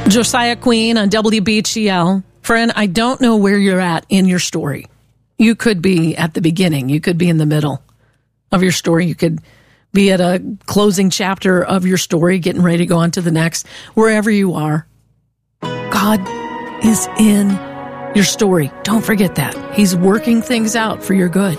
Josiah Queen on WBCL. Friend, I don't know where you're at in your story. You could be at the beginning. You could be in the middle of your story. You could be at a closing chapter of your story, getting ready to go on to the next. Wherever you are, God is in your story. Don't forget that. He's working things out for your good.